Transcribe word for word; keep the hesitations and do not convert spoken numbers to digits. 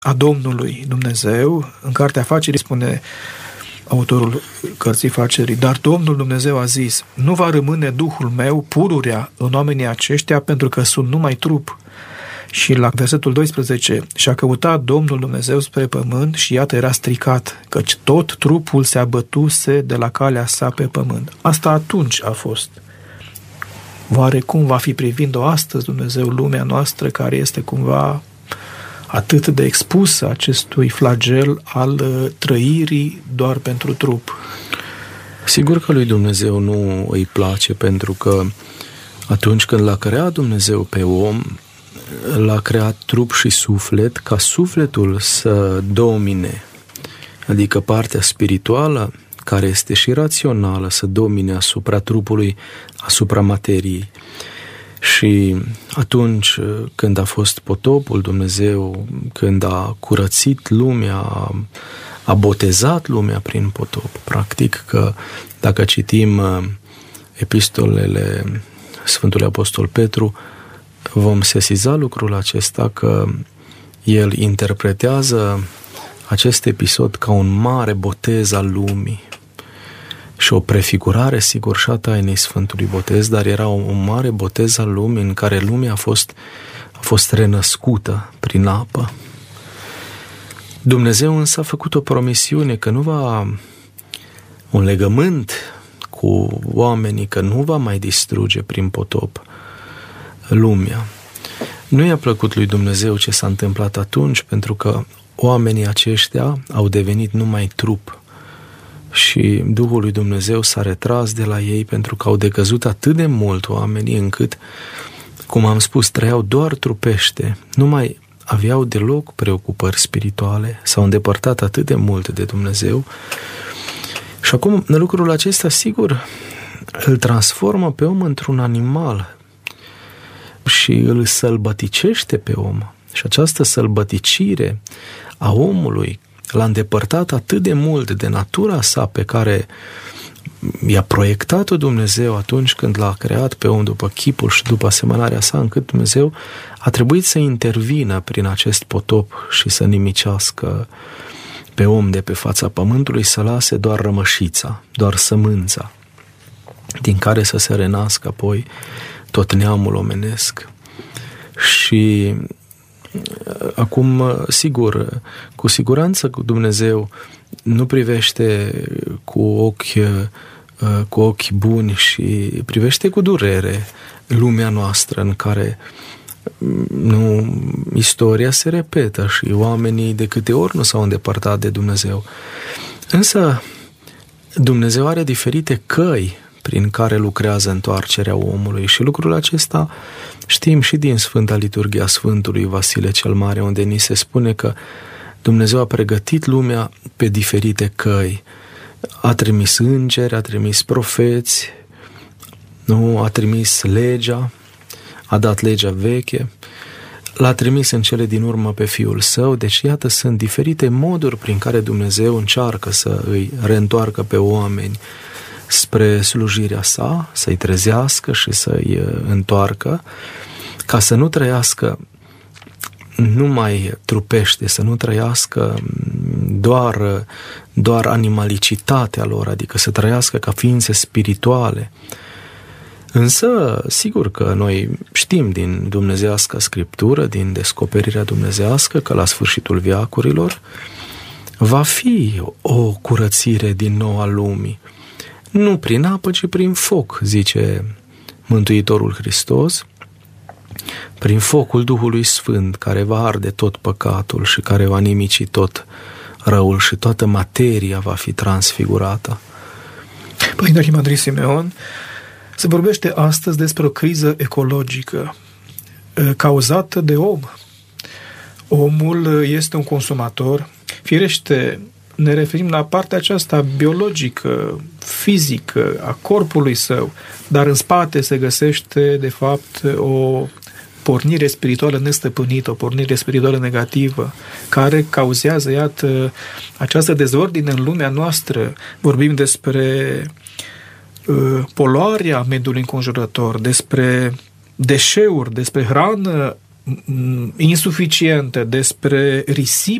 a Domnului Dumnezeu. În Cartea Facerii spune autorul cărții Facerii: dar Domnul Dumnezeu a zis: nu va rămâne Duhul meu pururea în oamenii aceștia, pentru că sunt numai trup. Și la versetul doisprezece: și-a căutat Domnul Dumnezeu spre pământ și iată era stricat, căci tot trupul se abătuse de la calea sa pe pământ. Asta atunci a fost. Oare cum va fi privind-o astăzi Dumnezeu lumea noastră, care este cumva atât de expusă acestui flagel al trăirii doar pentru trup? Sigur că lui Dumnezeu nu îi place, pentru că atunci când l-a creat Dumnezeu pe om, l-a creat trup și suflet, ca sufletul să domine, adică partea spirituală, care este și rațională, să domine asupra trupului, asupra materiei. Și atunci când a fost potopul, Dumnezeu, când a curățit lumea, a botezat lumea prin potop. Practic că dacă citim epistolele Sfântului Apostol Petru, vom sesiza lucrul acesta, că el interpretează acest episod ca un mare botez al lumii și o prefigurare, sigur, și a tainei Sfântului Botez, dar era un mare botez al lumii în care lumea a fost, a fost renăscută prin apă. Dumnezeu însă a făcut o promisiune că nu va, un legământ cu oamenii, că nu va mai distruge prin potop lumea. Nu i-a plăcut lui Dumnezeu ce s-a întâmplat atunci, pentru că oamenii aceștia au devenit numai trup și Duhul lui Dumnezeu s-a retras de la ei, pentru că au decăzut atât de mult oamenii încât, cum am spus, trăiau doar trupește, nu mai aveau deloc preocupări spirituale, s-au îndepărtat atât de mult de Dumnezeu. Și acum lucrul acesta, sigur, îl transformă pe om într-un animal și îl sălbăticește pe om. Și această sălbăticire a omului l-a îndepărtat atât de mult de natura sa pe care i-a proiectat-o Dumnezeu atunci când l-a creat pe om după chipul și după asemănarea sa, încât Dumnezeu a trebuit să intervină prin acest potop și să nimicească pe om de pe fața pământului, să lase doar rămășița, doar sămânța, din care să se renască apoi tot neamul omenesc. Și acum, sigur, cu siguranță Dumnezeu nu privește cu ochi, cu ochi buni și privește cu durere lumea noastră în care nu, istoria se repetă și oamenii de câte ori nu s-au îndepărtat de Dumnezeu. Însă Dumnezeu are diferite căi prin care lucrează întoarcerea omului și lucrul acesta știm și din Sfânta Liturghia Sfântului Vasile cel Mare, unde ni se spune că Dumnezeu a pregătit lumea pe diferite căi. A trimis îngeri, a trimis profeți, nu? A trimis legea, a dat legea veche, l-a trimis în cele din urmă pe Fiul Său. Deci iată, sunt diferite moduri prin care Dumnezeu încearcă să îi reîntoarcă pe oameni spre slujirea sa, să-i trezească și să-i întoarcă, ca să nu trăiască numai trupește, să nu trăiască doar, doar animalicitatea lor, adică să trăiască ca ființe spirituale. Însă, sigur că noi știm din dumnezeiască Scriptură, din descoperirea dumnezeiască, că la sfârșitul veacurilor va fi o curățire din nou a lumii. Nu prin apă, ci prin foc, zice Mântuitorul Hristos, prin focul Duhului Sfânt, care va arde tot păcatul și care va nimici tot răul și toată materia va fi transfigurată. Părinte Arhimandrit Simeon, se vorbește astăzi despre o criză ecologică cauzată de om. Omul este un consumator. Firește, ne referim la partea aceasta biologică, fizică, a corpului său, dar în spate se găsește, de fapt, o pornire spirituală nestăpânită, o pornire spirituală negativă, care cauzează, iată, această dezordine în lumea noastră. Vorbim despre poluarea mediului înconjurător, despre deșeuri, despre hrană insuficiente despre